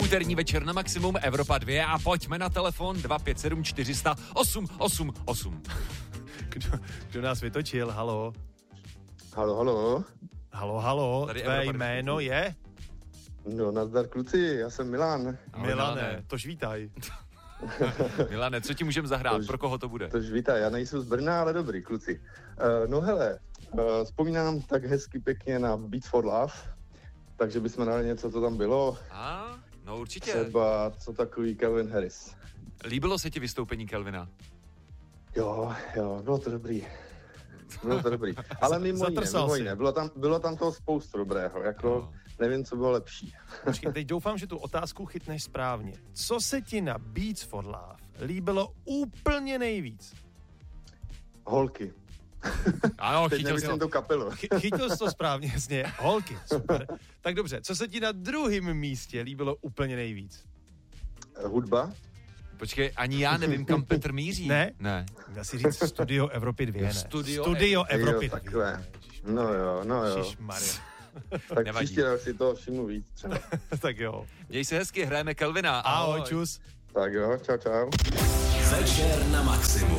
Úterní večer na Maximum, Evropa 2 a pojďme na telefon 257 400 888. Kdo nás vytočil? Halo. Halo. Halo. Tady Tvé Evropa jméno je? No, nazdar kluci, já jsem Milan. Milane, tož vítaj. Milane, co ti můžeme zahrát? Pro koho to bude? Tož vítaj, já nejsem z Brna, ale dobrý, kluci. No hele, vzpomínám tak hezky pěkně na Beats for Love, takže bychom dali něco, co tam bylo. No určitě. Třeba co takový Calvin Harris. Líbilo se ti vystoupení Calvina? Jo, bylo to dobrý. Ale mimo jiné, bylo tam toho spoustu dobrého, nevím, co bylo lepší. Počkej, teď doufám, že tu otázku chytneš správně. Co se ti na Beats for Love líbilo úplně nejvíc? Holky. Ano, teď nemyslím tu kapelu. Chytil jsi to správně, jasně. Holky, super. Tak dobře, co se ti na druhém místě líbilo úplně nejvíc? Hudba. Počkej, ani já nevím, kam Petr míří. Ne? Dá si říct Studio Evropy 2, ne? Studio Evropy 2. Takové. No jo. Ježišmarja. Tak nevadí. Příští rok si to všimnu víc třeba. Tak jo. Měj se hezky, hrajeme Calvina. Ahoj, čus. Tak jo, čau. Večer na Maximum.